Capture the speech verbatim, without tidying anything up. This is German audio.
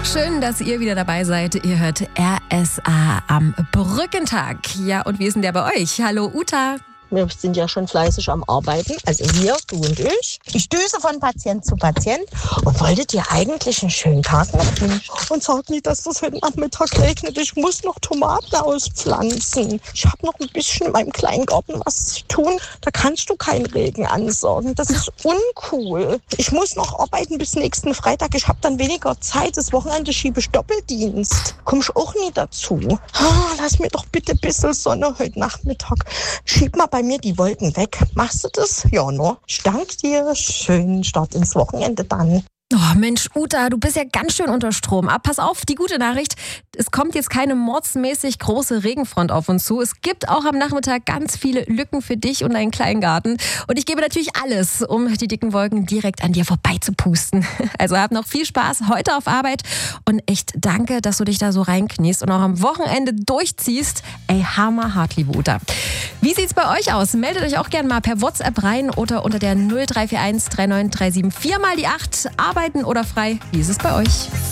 Schön, dass ihr wieder dabei seid. Ihr hört R S A am Brückentag. Ja, und wie ist denn der bei euch? Hallo Uta. Wir sind ja schon fleißig am Arbeiten, also wir, du und ich. Ich düse von Patient zu Patient und wollte dir eigentlich einen schönen Tag noch wünschen. Und sag nicht, dass das heute Nachmittag regnet. Ich muss noch Tomaten auspflanzen. Ich habe noch ein bisschen in meinem kleinen Garten was zu tun. Da kannst du keinen Regen ansorgen. Das ist uncool. Ich muss noch arbeiten bis nächsten Freitag. Ich habe dann weniger Zeit. Das Wochenende schiebe ich Doppeldienst. Komm ich auch nie dazu. Ah, lass mir doch bitte ein bisschen Sonne heute Nachmittag. Schieb mal bei mir die Wolken weg. Machst du das? Ja, no. Ich danke dir. Schönen Start ins Wochenende dann. Oh Mensch, Uta, du bist ja ganz schön unter Strom. Aber pass auf, die gute Nachricht, es kommt jetzt keine mordsmäßig große Regenfront auf uns zu. Es gibt auch am Nachmittag ganz viele Lücken für dich und deinen Kleingarten. Und ich gebe natürlich alles, um die dicken Wolken direkt an dir vorbei zu pusten. Also hab noch viel Spaß heute auf Arbeit und echt danke, dass du dich da so reinkniest und auch am Wochenende durchziehst. Ey, hammerhart, liebe Uta. Wie sieht's bei euch aus? Meldet euch auch gerne mal per WhatsApp rein oder unter der null drei vier eins drei neun drei sieben vier mal die acht. Arbeiten oder frei? Wie ist es bei euch?